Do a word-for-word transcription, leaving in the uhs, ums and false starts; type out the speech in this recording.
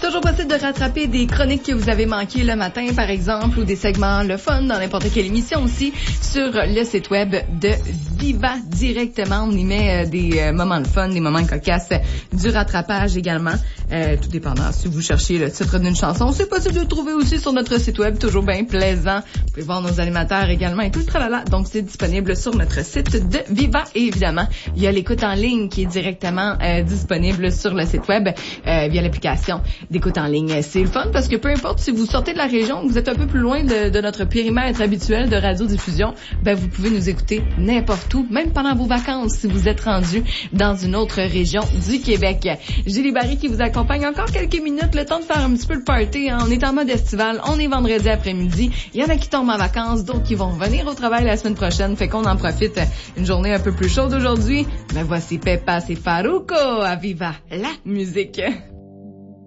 Toujours possible de rattraper des chroniques que vous avez manquées le matin, par exemple, ou des segments le fun dans n'importe quelle émission aussi sur le site web de Viva directement. On y met euh, des euh, moments de fun, des moments cocasses, du rattrapage également, euh, tout dépendant si vous cherchez le titre d'une chanson. C'est possible de le trouver aussi sur notre site web, toujours bien plaisant. Vous pouvez voir nos animateurs également et tout le tralala. Donc c'est disponible sur notre site de Viva et évidemment, il y a l'écoute en ligne qui est directement euh, disponible sur le site web euh, via l'application d'écoute en ligne. C'est le fun parce que peu importe si vous sortez de la région, vous êtes un peu plus loin de, de notre périmètre habituel de radiodiffusion, ben vous pouvez nous écouter n'importe où, même pendant vos vacances si vous êtes rendu dans une autre région du Québec. Julie Barry qui vous accompagne encore quelques minutes, le temps de faire un petit peu le party. Hein? On est en mode estival, on est vendredi après-midi. Il y en a qui tombent en vacances, d'autres qui vont revenir au travail la semaine prochaine, fait qu'on en profite. Une journée un peu plus chaude aujourd'hui. Ben voici Pepas et Farruko à Viva la musique.